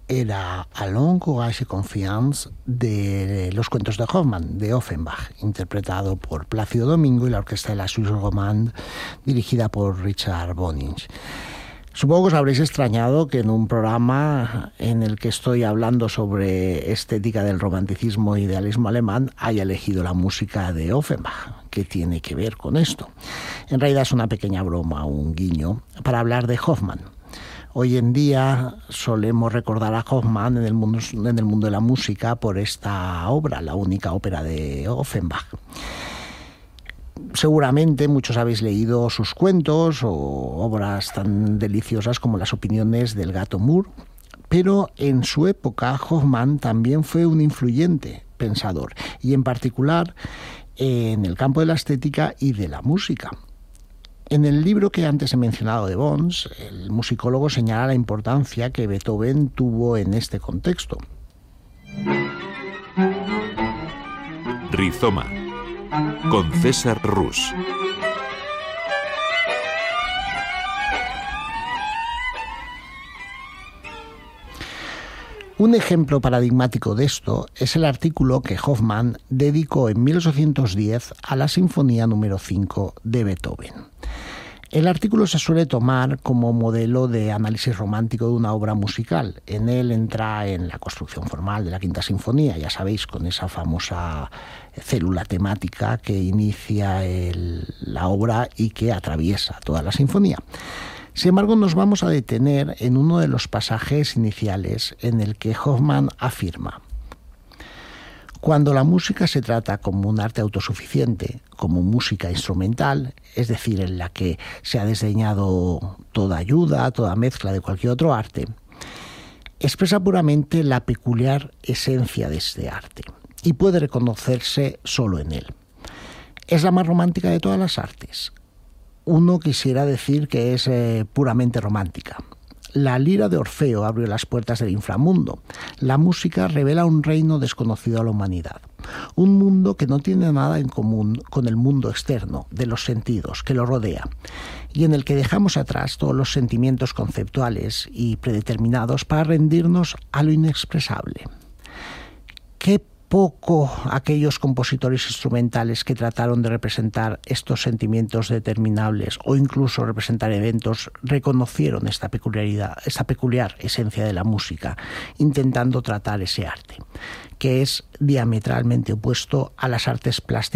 era Allons, Courage et Confiance de los cuentos de Hoffmann, de Offenbach, interpretado por Plácido Domingo y la orquesta de la Suisse Romande, dirigida por Richard Bonynge. Supongo que os habréis extrañado que en un programa en el que estoy hablando sobre estética del romanticismo e idealismo alemán haya elegido la música de Offenbach. ¿Qué tiene que ver con esto? En realidad es una pequeña broma, un guiño, para hablar de Hoffmann. Hoy en día solemos recordar a Hoffmann en el mundo de la música por esta obra, la única ópera de Offenbach. Seguramente muchos habéis leído sus cuentos o obras tan deliciosas como Las opiniones del gato Moore, pero en su época Hoffmann también fue un influyente pensador, y en particular en el campo de la estética y de la música. En el libro que antes he mencionado de Bonds, el musicólogo señala la importancia que Beethoven tuvo en este contexto. Rizoma, con César Rus. Un ejemplo paradigmático de esto es el artículo que Hoffmann dedicó en 1810 a la Sinfonía número 5 de Beethoven. El artículo se suele tomar como modelo de análisis romántico de una obra musical. En él entra en la construcción formal de la Quinta Sinfonía, ya sabéis, con esa famosa célula temática que inicia la obra y que atraviesa toda la sinfonía. Sin embargo, nos vamos a detener en uno de los pasajes iniciales en el que Hoffmann afirma: cuando la música se trata como un arte autosuficiente, como música instrumental, es decir, en la que se ha desdeñado toda ayuda, toda mezcla de cualquier otro arte, expresa puramente la peculiar esencia de este arte y puede reconocerse solo en él. Es la más romántica de todas las artes. Uno quisiera decir que es puramente romántica. La lira de Orfeo abrió las puertas del inframundo. La música revela un reino desconocido a la humanidad. Un mundo que no tiene nada en común con el mundo externo, de los sentidos, que lo rodea, y en el que dejamos atrás todos los sentimientos conceptuales y predeterminados para rendirnos a lo inexpresable. Qué poco aquellos compositores instrumentales que trataron de representar estos sentimientos determinables o incluso representar eventos reconocieron esta peculiar esencia de la música, intentando tratar ese arte, que es diametralmente opuesto a las artes plásticas